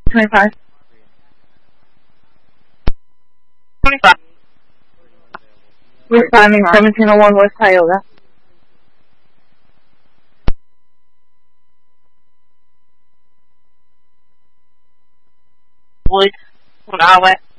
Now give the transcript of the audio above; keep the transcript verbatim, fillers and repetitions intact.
twenty-five. twenty-five. Responding seventeen oh one West Tioga. Wood, on the outlet.